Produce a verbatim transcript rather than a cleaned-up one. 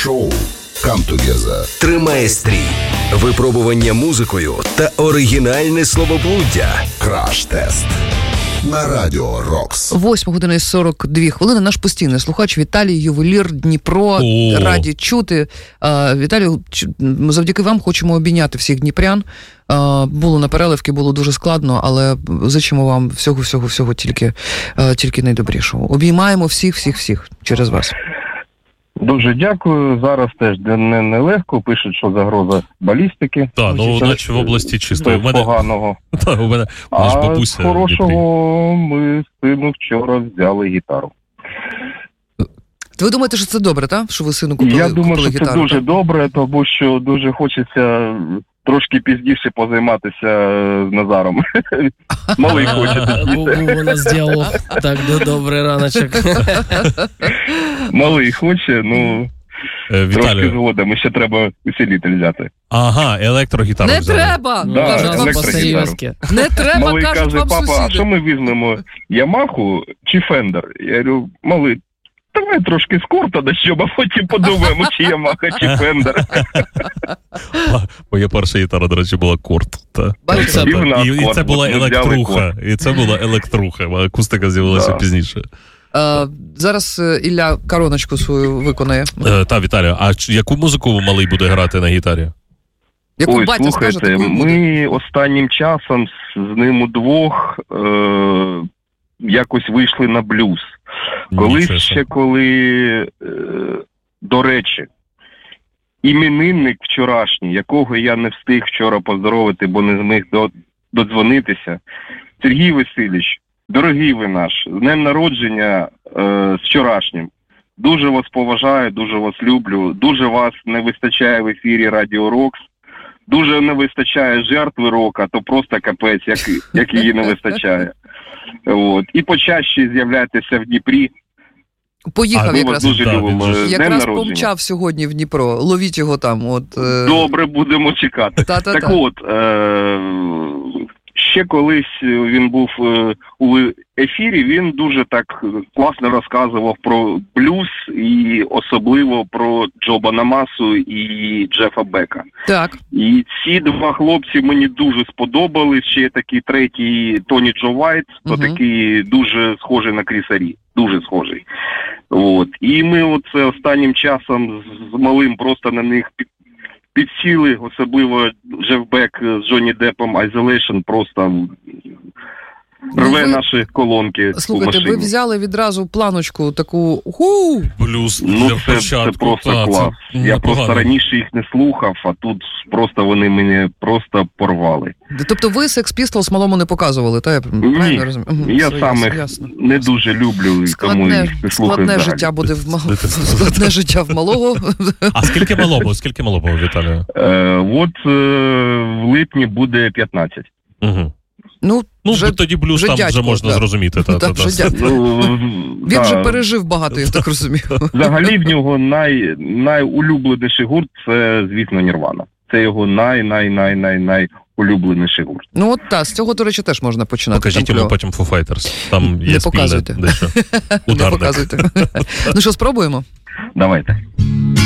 Шоу Come Together тримає стрій, випробування музикою та оригінальне словоблуддя. Краш-тест на Радіо Рокс. Восьма година і сорок дві хвилини. Наш постійний слухач Віталій, ювелір, Дніпро. О. Раді чути. Віталію, завдяки вам хочемо обійняти всіх дніпрян. Було на переливки, було дуже складно, але зичимо вам всього-всього-всього тільки, тільки найдобрішого. Обіймаємо всіх-всіх-всіх через вас. Дуже дякую. Зараз теж не, не легко. Пишуть, що загроза балістики. Так, ну, наче в області чисто. У мене поганого. Так, у мене а ж бабуся. З хорошого ми з сину вчора взяли гітару. Ви думаєте, що це добре, так? Що ви сину купили гітару? Я думаю, що гітару, це дуже так? добре, тому що дуже хочеться трошки пізніше позайматися з Назаром. Малий хоче. Вона зробила. Так, добрий раночок. Малий хоче, ну... Трошки згодом, і ще треба усилитель взяти. Ага, електрогітару Не взяли. треба! Да, Кажуть, вам електрогітару. Не треба, малий кажуть каже, вам папа, сусіди. а що ми візьмемо, Ямаху чи Фендер? Я говорю, малий, давай трошки скорта до щоб, а потім подумаємо, чи Ямаха, чи Фендер. Моя перша гітара, до речі, була Корт. Бачите? І, І в нас і, і Корт, це була ми взяли електруха. Корт. І це була електруха. Акустика з'явилася Да. пізніше. Е, зараз е, Ілля короночку свою виконає. Е, та, Віталію, а ч- яку музику малий буде грати на гітарі? Яку Ой, батя скаже, слухайте, таку буде. ми останнім часом з, з ним удвох е, якось вийшли на блюз. Колись Нічого ще собі. коли, е, до речі, іменинник вчорашній, якого я не встиг вчора поздоровити, бо не зміг до, додзвонитися, Сергій Васильович, дорогий ви наш, з днем народження е, з вчорашнім. Дуже вас поважаю, дуже вас люблю, дуже вас не вистачає в ефірі Радіо Рокс. Дуже не вистачає жертви рока, то просто капець, як, як її не вистачає. От. І почаще з'являйтеся в Дніпрі. Поїхав А, ми якраз. вас дуже Так, любимо. він З же- днем Якраз народження. помчав сьогодні в Дніпро. Ловіть його там. От, е... Добре, будемо чекати. Та-та-та. Так от, е- ще колись він був е- у ефірі, він дуже так класно розказував про блюз і особливо про Джоба Намасу і Джефа Бека. Так. І ці два хлопці мені дуже сподобались. Ще є такий третій Тоні Джо Вайт, то Мгм. такий дуже схожий на Кріса Рі. Дуже схожий. От. І ми оце останнім часом з малим просто на них під, підсіли, особливо Джеф Бек з Джонні Деппом Isolation просто рве ви- наші колонки у Слухайте, машині. ви взяли відразу планочку таку. Ху! Блюз Ну, для це, це початку. просто та, клас. це Я непогано. просто раніше їх не слухав, а тут просто вони мене просто порвали. Тобто ви Sex Pistols малому не показували, та я правильно Ні, розумію? Мгм, я все сам ясно, їх ясно. не дуже люблю, і тому Складне, їх не слухаю складне взагалі. життя буде в малого. Складне життя в малого. А скільки малому? Скільки малому, Віталію? Е, от е, в липні буде п'ятнадцять. Угу. Ну, Ну, вже, тоді блюз вже там вже дядько, можна да. зрозуміти. Та, Да, та, вже та. дядько. Ну, Він да. вже пережив багато, я так розумію. Взагалі в нього най, найулюбленіший гурт – це, звісно, Нірвана. Це його най-най-най-най-най улюбленіший гурт. Ну от так, з цього, до речі, теж можна починати. Покажіть Там йому кльово. потім Foo Fighters. Там є Не спільне показуйте. дещо. Не Ударник. показуйте. Ну що, спробуємо? Давайте.